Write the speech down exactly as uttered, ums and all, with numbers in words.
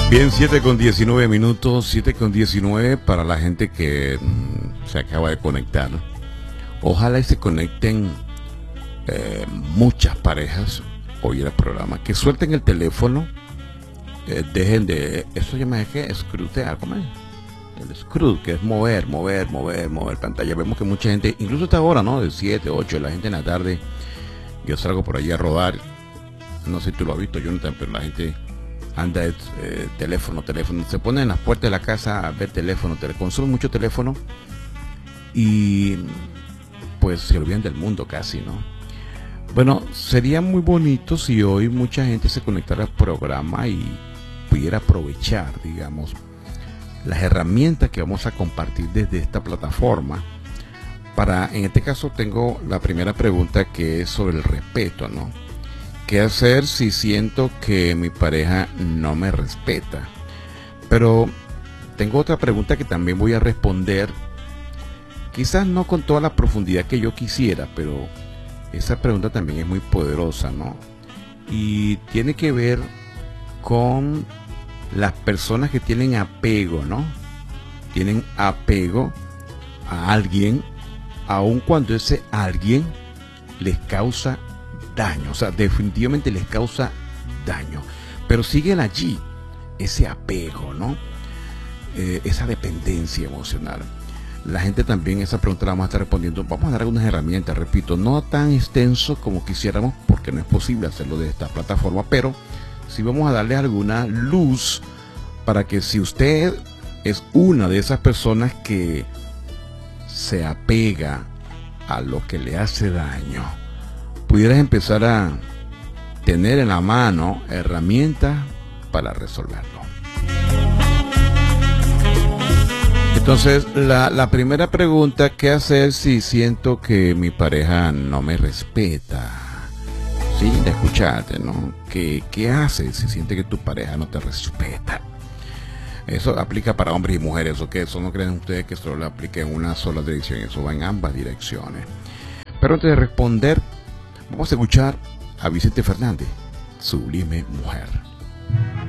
Bien, siete con diecinueve minutos, siete con diecinueve para la gente que mm, se acaba de conectar. Ojalá y se conecten eh, muchas parejas hoy el programa. Que suelten el teléfono, eh, dejen de... Eso llama que escrutear, ¿cómo es? El screw, que es mover, mover, mover, mover pantalla. Vemos que mucha gente, incluso hasta ahora, ¿no? De siete, ocho, la gente en la tarde, yo salgo por allí a rodar. No sé si tú lo has visto, Jonathan, pero la gente anda eh, teléfono, teléfono, se pone en las puertas de la casa a ver teléfono, tele, consume mucho teléfono y pues se olvidan del mundo casi, ¿no? Bueno, sería muy bonito si hoy mucha gente se conectara al programa y pudiera aprovechar, digamos, las herramientas que vamos a compartir desde esta plataforma. Para, en este caso tengo la primera pregunta, que es sobre el respeto, ¿no? ¿Qué hacer si siento que mi pareja no me respeta? Pero tengo otra pregunta que también voy a responder, quizás no con toda la profundidad que yo quisiera, pero esa pregunta también es muy poderosa, ¿no? Y tiene que ver con las personas que tienen apego, ¿no? Tienen apego a alguien, aun cuando ese alguien les causa daño, o sea, definitivamente les causa daño, pero siguen allí ese apego, ¿no? Eh, esa dependencia emocional. La gente también, esa pregunta la vamos a estar respondiendo. Vamos a dar algunas herramientas, repito, no tan extenso como quisiéramos, porque no es posible hacerlo de esta plataforma, pero sí vamos a darle alguna luz para que si usted es una de esas personas que se apega a lo que le hace daño, pudieras empezar a tener en la mano herramientas para resolverlo. Entonces, la, la primera pregunta, ¿qué hacer si siento que mi pareja no me respeta? Sí, de escucharte, ¿no? ¿Qué, qué haces si sientes que tu pareja no te respeta? Eso aplica para hombres y mujeres, ¿ok? Eso no creen ustedes que solo aplica en una sola dirección, eso va en ambas direcciones. Pero antes de responder, vamos a escuchar a Vicente Fernández, Sublime Mujer.